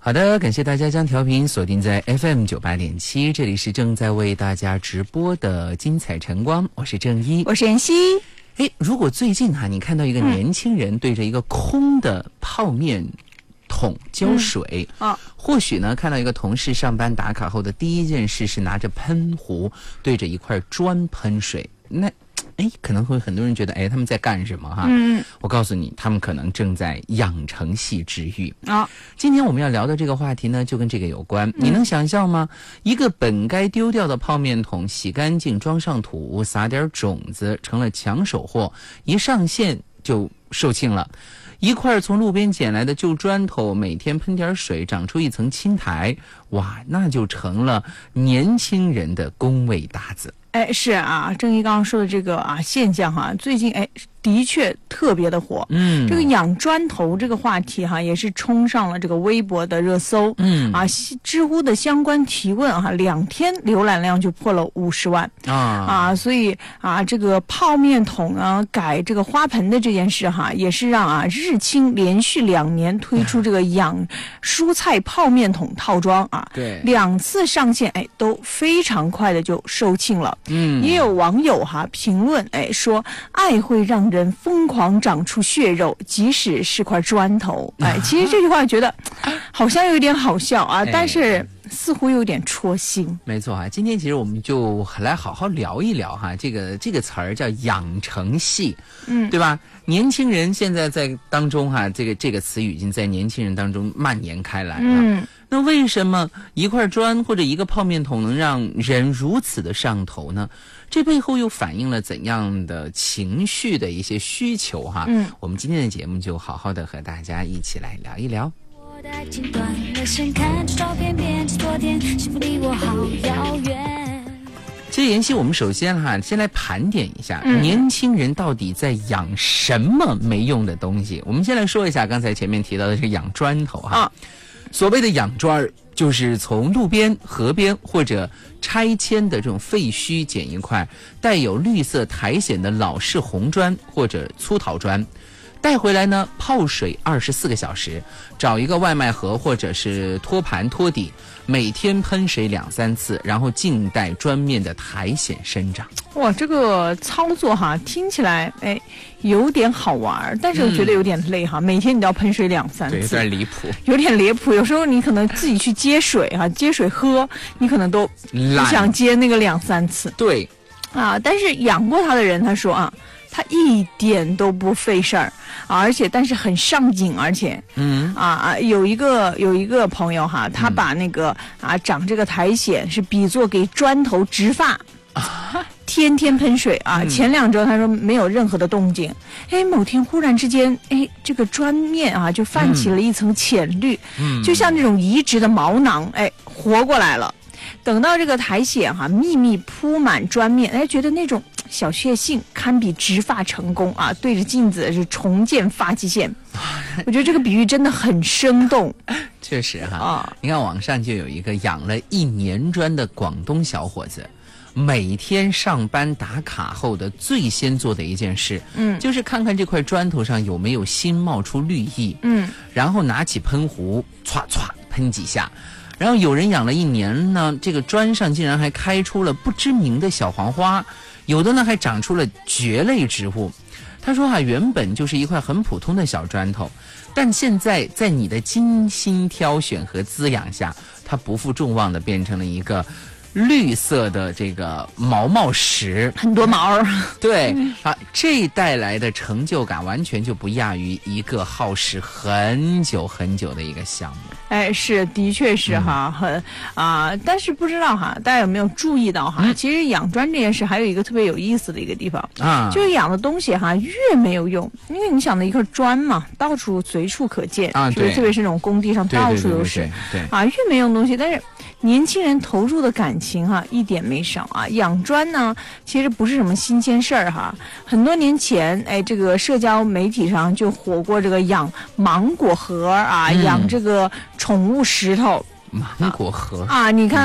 好的，感谢大家将调频锁定在 FM98.7，这里是正在为大家直播的精彩晨光，我是郑一， 我是妍希。 如果最近你看到一个年轻人对着一个空的泡面桶浇水，或许呢看到一个同事上班打卡后的第一件事是拿着喷壶对着一块砖喷水，那可能会很多人觉得他们在干什么哈？我告诉你，他们可能正在养成系治愈啊。今天我们要聊的这个话题呢，就跟这个有关。你能想象吗？一个本该丢掉的泡面桶，洗干净，装上土，撒点种子，成了抢手货，一上线就售罄了。一块从路边捡来的旧砖头，每天喷点水，长出一层青苔，哇，那就成了年轻人的工位搭子。 是啊，郑一刚刚说的这个现象最近的确特别的火。这个养砖头这个话题也是冲上了这个微博的热搜。知乎的相关提问2天浏览量就破了50万所以这个泡面桶改这个花盆的这件事也是让日清连续2年推出这个养蔬菜泡面桶套装对 ，2次上线都非常快的就售罄了。也有网友评论说，爱会让人疯狂长出血肉，即使是块砖头。其实这句话觉得好像有点好笑但是似乎有点戳心。没错今天其实我们就来好好聊一聊这个词儿叫养成系，对吧？年轻人现在在当中这个词语已经在年轻人当中蔓延开来了。那为什么一块砖或者一个泡面桶能让人如此的上头呢？这背后又反映了怎样的情绪的一些需求我们今天的节目就好好的和大家一起来聊一聊。我的爱情断了线，看着照片变成昨天，幸福离我好遥远。其实妍希，我们首先先来盘点一下年轻人到底在养什么没用的东西。我们先来说一下刚才前面提到的这个养砖头所谓的养砖就是从路边、河边或者拆迁的这种废墟捡一块带有绿色苔藓的老式红砖或者粗陶砖，带回来呢泡水24个小时，找一个外卖盒或者是托盘托底，每天喷水2-3次，然后静待砖面的苔藓生长。哇，这个操作听起来有点好玩，但是我觉得有点累每天你都要喷水2-3次，对，有点离谱，有点离谱。有时候你可能自己去接水接水喝，你可能都不想接那个2-3次。对但是养过它的人他说他一点都不费事儿但是很上瘾，而且有一个朋友他把那个长这个苔藓是比作给砖头植发天天喷水前2周他说没有任何的动静，某天忽然之间这个砖面就泛起了一层浅绿，就像这种移植的毛囊活过来了。等到这个苔藓密密铺满砖面，觉得那种小确幸堪比植发成功对着镜子是重建发际线。我觉得这个比喻真的很生动。确实你看网上就有一个养了1年砖的广东小伙子，每天上班打卡后的最先做的一件事就是看看这块砖头上有没有新冒出绿意然后拿起喷壶唰唰喷几下。然后有人养了1年呢，这个砖上竟然还开出了不知名的小黄花，有的呢还长出了蕨类植物。他说原本就是一块很普通的小砖头，但现在在你的精心挑选和滋养下，它不负众望的变成了一个绿色的这个毛石，很多毛。对这带来的成就感完全就不亚于一个耗时很久很久的一个项目。是，的确是但是不知道大家有没有注意到其实养砖这件事还有一个特别有意思的一个地方就是养的东西越没有用，因为你想的一颗砖嘛，到处随处可见就是特别是那种工地上到处都是越没用东西，但是年轻人投入的感情一点没少养砖呢其实不是什么新鲜事儿很多年前这个社交媒体上就火过这个养芒果核养这个宠物石头芒果核你看